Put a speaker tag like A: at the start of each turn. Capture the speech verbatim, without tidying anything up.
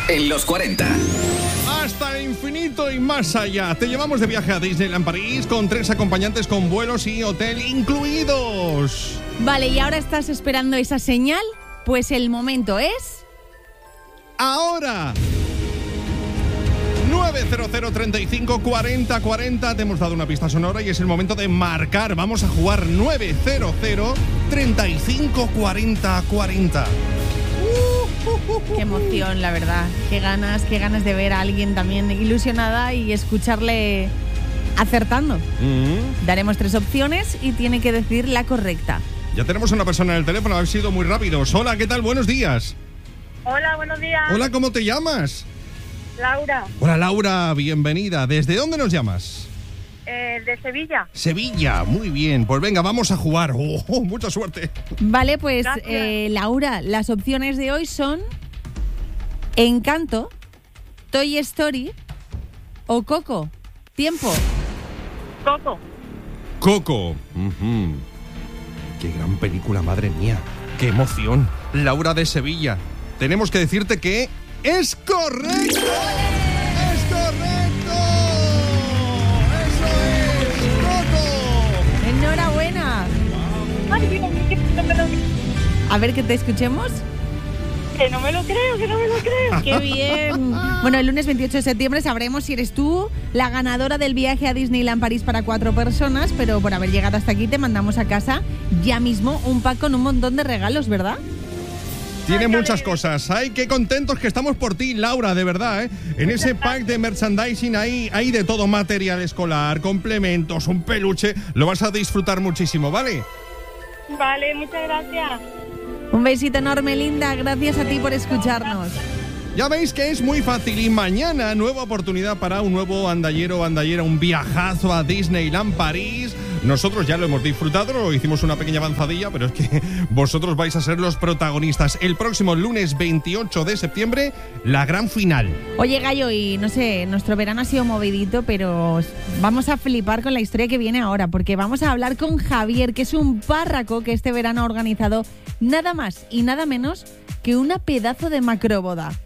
A: en los cuarenta.
B: Hasta el infinito y más allá. Te llevamos de viaje a Disneyland París con tres acompañantes con vuelos y hotel incluidos.
C: Vale, ¿y ahora estás esperando esa señal? Pues el momento es...
B: ¡ahora! nueve cero cero, treinta y cinco, cuarenta, cuarenta. Te hemos dado una pista sonora y es el momento de marcar. Vamos a jugar nueve cero cero, treinta y cinco, cuarenta, cuarenta.
C: Qué emoción, la verdad. Qué ganas, qué ganas de ver a alguien también ilusionada y escucharle acertando. Mm-hmm. Daremos tres opciones y tiene que decir la correcta.
B: Ya tenemos una persona en el teléfono, habéis sido muy rápidos. Hola, ¿qué tal? Buenos días.
D: Hola, buenos días.
B: Hola, ¿cómo te llamas?
D: Laura.
B: Hola, Laura, bienvenida. ¿Desde dónde nos llamas?
D: Eh, de Sevilla.
B: Sevilla, muy bien. Pues venga, vamos a jugar. Oh, oh, mucha suerte.
C: Vale, pues eh, Laura, las opciones de hoy son Encanto, Toy Story o Coco. Tiempo.
D: Coco.
B: Coco. Uh-huh. Qué gran película, madre mía. Qué emoción. Laura de Sevilla. Tenemos que decirte que es correcto. ¡Es correcto! ¡Eso es! ¡Coco!
C: ¡Enhorabuena!
D: Ay, Dios mío, no me lo...
C: A ver, que te escuchemos.
D: Que no me lo creo, que no me lo creo.
C: ¡Qué bien! Bueno, el lunes veintiocho de septiembre sabremos si eres tú la ganadora del viaje a Disneyland París para cuatro personas, pero por haber llegado hasta aquí te mandamos a casa ya mismo un pack con un montón de regalos, ¿verdad?
B: Tiene muchas cosas. Ay, qué contentos que estamos por ti, Laura, de verdad, ¿eh? En ese pack de merchandising hay, hay de todo, material escolar, complementos, un peluche. Lo vas a disfrutar muchísimo, ¿vale?
D: Vale, muchas gracias.
C: Un besito enorme, linda. Gracias a ti por escucharnos.
B: Ya veis que es muy fácil y mañana nueva oportunidad para un nuevo andallero o andallera, un viajazo a Disneyland París. Nosotros ya lo hemos disfrutado, hicimos una pequeña avanzadilla, pero es que vosotros vais a ser los protagonistas. El próximo lunes veintiocho de septiembre, la gran final.
C: Oye, Gallo, y no sé, nuestro verano ha sido movidito, pero vamos a flipar con la historia que viene ahora, porque vamos a hablar con Javier, que es un párraco que este verano ha organizado nada más y nada menos que una pedazo de macroboda.